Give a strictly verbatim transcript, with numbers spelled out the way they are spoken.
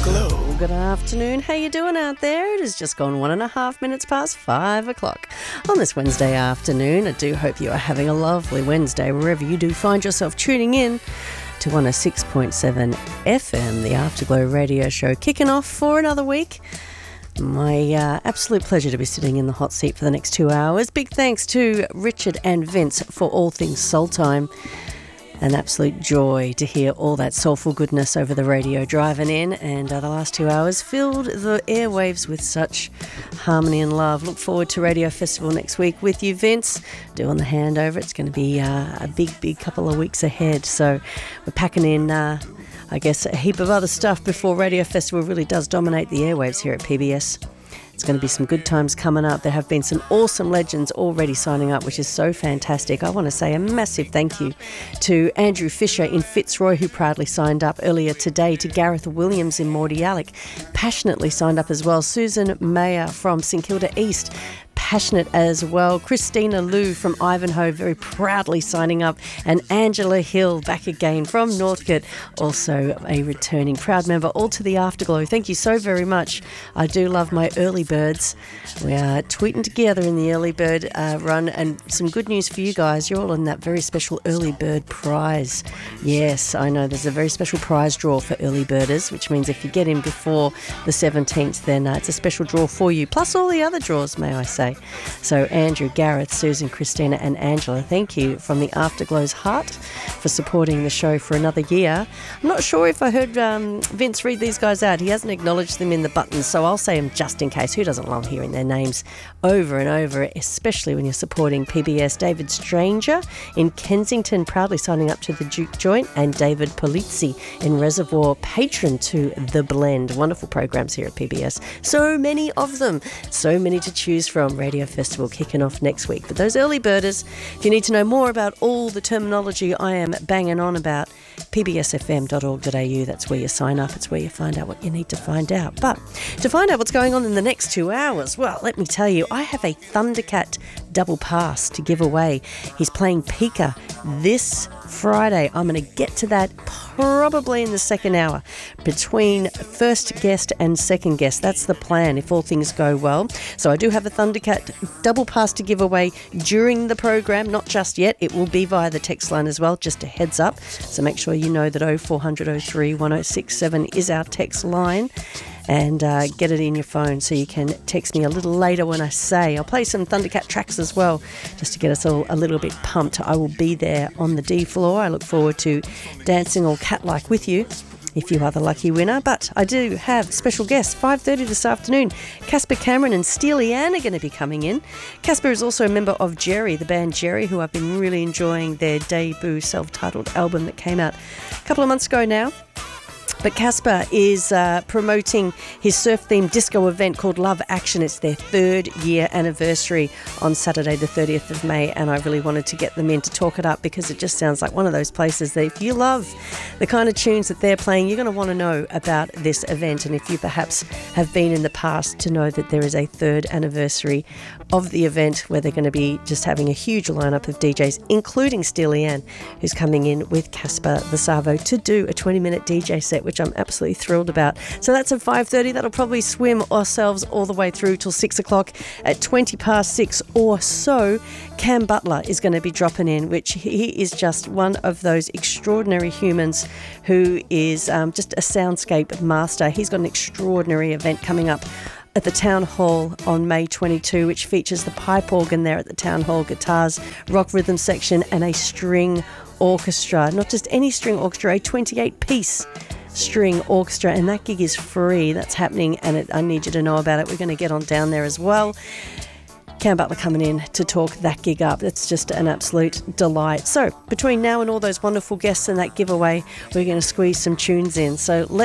Afterglow. Good afternoon. How you doing out there? It has just gone one and a half minutes past five o'clock on this Wednesday afternoon. I do hope you are having a lovely Wednesday wherever you do find yourself tuning in to one oh six point seven F M, the Afterglow radio show, kicking off for another week. My uh, absolute pleasure to be sitting in the hot seat for the next two hours. Big thanks to Richard and Vince for all things Soul Time. An absolute joy to hear all that soulful goodness over the radio driving in, and uh, the last two hours filled the airwaves with such harmony and love. Look forward to Radio Festival next week with you, Vince, doing the handover. It's going to be uh, a big, big couple of weeks ahead, so we're packing in uh, I guess a heap of other stuff before Radio Festival really does dominate the airwaves here at P B S. It's going to be some good times coming up. There have been some awesome legends already signing up, which is so fantastic. I want to say a massive thank you to Andrew Fisher in Fitzroy, who proudly signed up earlier today, to Gareth Williams in Mordialloc, passionately signed up as well. Susan Mayer from St Kilda East, passionate as well. Christina Liu from Ivanhoe, very proudly signing up. And Angela Hill, back again from Northcote, also a returning proud member. All to the Afterglow. Thank you so very much. I do love my early birds. We are tweeting together in the early bird uh, run, and some good news for you guys. You're all in that very special early bird prize. Yes, I know there's a very special prize draw for early birders, which means if you get in before the seventeenth, then uh, it's a special draw for you, plus all the other draws, may I say. So Andrew, Gareth, Susan, Christina and Angela, thank you from the Afterglow's heart for supporting the show for another year. I'm not sure if I heard um, Vince read these guys out. He hasn't acknowledged them in the buttons, so I'll say them just in case. Who doesn't love hearing their names over and over, especially when you're supporting P B S? David Stranger in Kensington, proudly signing up to the Duke Joint, and David Polizzi in Reservoir, patron to The Blend. Wonderful programs here at P B S. So many of them, so many to choose from. Radio Festival kicking off next week. But those early birders, if you need to know more about all the terminology I am banging on about, p b s f m dot org dot a u, that's where you sign up. It's where you find out what you need to find out. But to find out what's going on in the next two hours, well, let me tell you, I have a Thundercat double pass to give away. He's playing Pika this Friday. I'm going to get to that probably in the second hour, between first guest and second guest. That's the plan if all things go well. So I do have a Thundercat double pass to give away during the program, not just yet. It will be via the text line as well, just a heads up. So make sure you know that oh four hundred oh three one oh six seven is our text line. And uh, get it in your phone so you can text me a little later when I say. I'll play some Thundercat tracks as well, just to get us all a little bit pumped. I will be there on the D floor. I look forward to dancing all cat-like with you, if you are the lucky winner. But I do have special guests, five thirty this afternoon. Casper Cameron and Steely Ann are going to be coming in. Casper is also a member of Jerry, the band Jerry, who I've been really enjoying their debut self-titled album that came out a couple of months ago now. But Casper is uh, promoting his surf-themed disco event called Love Action. It's their third year anniversary on Saturday the thirtieth of May, and I really wanted to get them in to talk it up, because it just sounds like one of those places that if you love the kind of tunes that they're playing, you're going to want to know about this event. And if you perhaps have been in the past, to know that there is a third anniversary of the event, where they're going to be just having a huge lineup of D Js, including Steely Ann, who's coming in with Casper the Savo to do a twenty-minute D J set, which I'm absolutely thrilled about. So that's at five thirty. That'll probably swim ourselves all the way through till six o'clock. At twenty past six or so, Cam Butler is going to be dropping in, which he is just one of those extraordinary humans who is um, just a soundscape master. He's got an extraordinary event coming up at the Town Hall on May twenty-second, which features the pipe organ there at the Town Hall, guitars, rock rhythm section, and a string orchestra. Not just any string orchestra, a twenty-eight piece string orchestra, and that gig is free. That's happening, and it, I need you to know about it. We're going to get on down there as well. Cam Butler coming in to talk that gig up. It's just an absolute delight. So between now and all those wonderful guests and that giveaway, we're going to squeeze some tunes in. So let